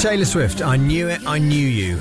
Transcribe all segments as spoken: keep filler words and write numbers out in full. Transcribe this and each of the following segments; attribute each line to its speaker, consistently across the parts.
Speaker 1: Taylor Swift, I knew it, I knew you.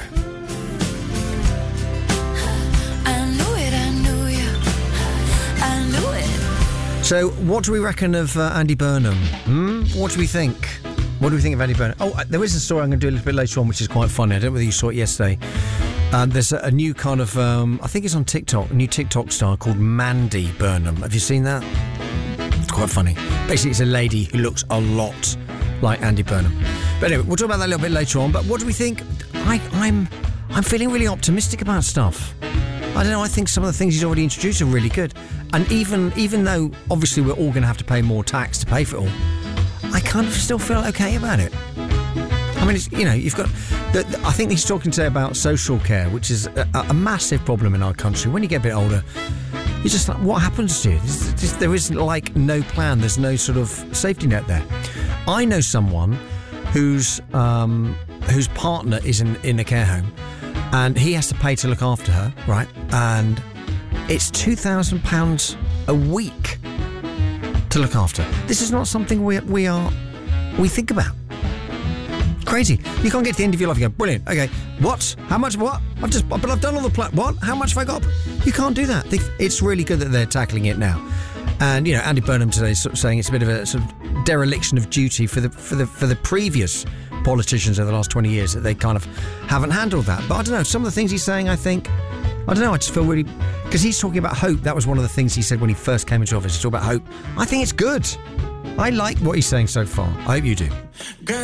Speaker 2: I knew it, I knew you. I knew it.
Speaker 1: So, what do we reckon of uh, Andy Burnham? Hmm? What do we think? What do we think of Andy Burnham? Oh, uh, there is a story I'm going to do a little bit later on, which is quite funny. I don't know whether you saw it yesterday. Uh, there's a, a new kind of, um, I think it's on TikTok, a new TikTok star called Mandy Burnham. Have you seen that? It's quite funny. Basically, it's a lady who looks a lot like Andy Burnham. But anyway, we'll talk about that a little bit later on. But what do we think? I, I'm, I'm feeling really optimistic about stuff. I don't know, I think some of the things he's already introduced are really good. And even even though, obviously, we're all going to have to pay more tax to pay for it all, I kind of still feel okay about it. I mean, it's, you know, you've got... The, the, I think he's talking today about social care, which is a, a massive problem in our country. When you get a bit older, you're just like, what happens to you? There's, just, there isn't, like, no plan. There's no sort of safety net there. I know someone whose um, whose partner is in, in a care home, and he has to pay to look after her, right? And it's two thousand pounds a week to look after. This is not something we we are we think about. Crazy. You can't get to the end of your life and go, brilliant, okay, what? How much? What? I've just, but I've done all the plan. What? How much have I got? You can't do that. It's really good that they're tackling it now. And, you know, Andy Burnham today is sort of saying it's a bit of a sort of dereliction of duty for the for the for the previous politicians over the last twenty years that they kind of haven't handled that. But I don't know, some of the things he's saying, I think, I don't know, I just feel really... Because he's talking about hope. That was one of the things he said when he first came into office. He talked about hope. I think it's good. I like what he's saying so far. I hope you do.